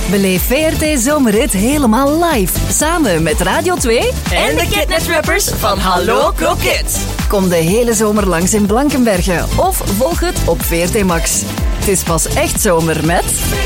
Beleef VRT Zomerrit helemaal live. Samen met Radio 2 en de Kidnet-rappers van Hallo Kroket. Kom de hele zomer langs in Blankenberge of volg het op VRT Max. Het is pas echt zomer met...